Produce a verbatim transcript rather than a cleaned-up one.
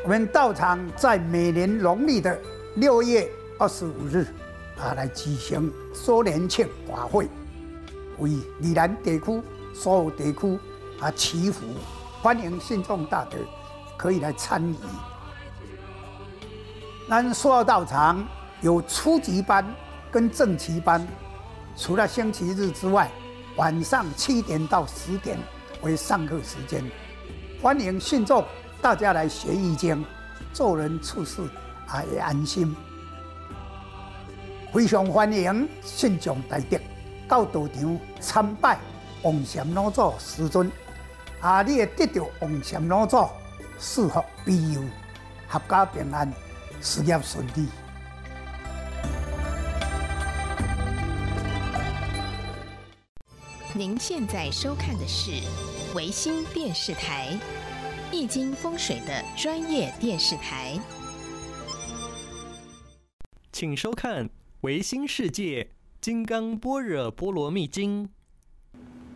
我们道场在每年农历的六月二十五日啊，来举行周年庆法会，为宜兰地区所有地区啊祈福，欢迎信众大德可以来参与。咱塑料道场有初级班跟正期班，除了星期日之外，晚上七点到十点为上课时间，欢迎信众大家来学易经，做人处事啊也安心。非常欢迎信众大德到道场参拜王禅老祖师尊，啊，你会得到王禅老祖赐福庇佑，阖家平安，事业顺利。 您现在收看的是维新电视台，易经风水的专业电视台。 请收看维新世界金刚般若波罗蜜经。